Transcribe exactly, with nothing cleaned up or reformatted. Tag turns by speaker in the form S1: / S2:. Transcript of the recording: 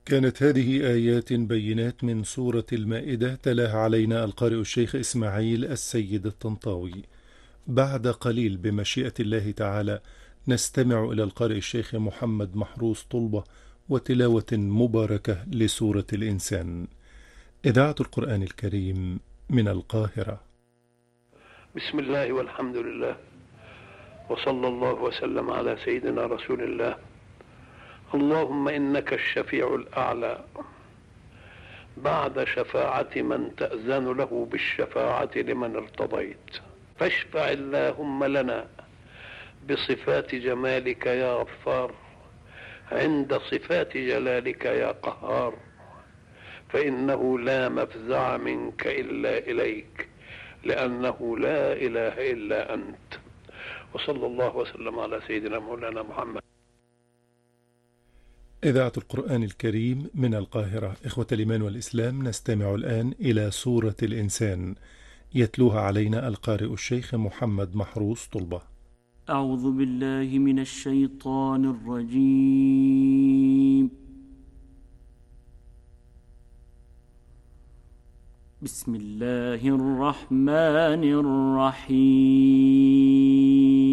S1: كانت هذه آيات بينات من سورة المائدة، تلاها علينا القارئ الشيخ إسماعيل السيد الطنطاوي. بعد قليل بمشيئة الله تعالى نستمع إلى القارئ الشيخ محمد محروس طلبة وتلاوة مباركة لسورة الإنسان. إذاعة القرآن الكريم من القاهرة.
S2: بسم الله والحمد لله، وصلى الله وسلم على سيدنا رسول الله. اللهم إنك الشفيع الأعلى بعد شفاعة من تأذن له بالشفاعة لمن ارتضيت، فاشفع اللهم لنا بصفات جمالك يا غفار عند صفات جلالك يا قهار، فإنه لا مفزع منك إلا إليك، لأنه لا إله إلا أنت. وصلى الله وسلم على سيدنا مولانا محمد.
S1: إذاعة القرآن الكريم من القاهرة. إخوة الإيمان والإسلام، نستمع الآن إلى سورة الإنسان، يتلوها علينا القارئ الشيخ محمد محروس طلبة.
S3: أعوذ بالله من الشيطان الرجيم. بسم الله الرحمن الرحيم.